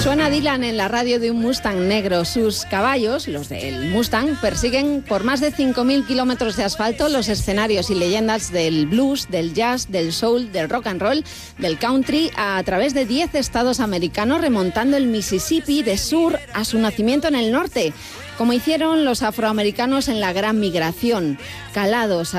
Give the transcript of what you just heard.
Suena Dylan en la radio de un Mustang negro. Sus caballos, los del Mustang, persiguen por más de 5.000 kilómetros de asfalto los escenarios y leyendas del blues, del jazz, del soul, del rock and roll, del country, a través de 10 estados americanos, remontando el Mississippi de sur a su nacimiento en el norte, como hicieron los afroamericanos en la Gran Migración, calados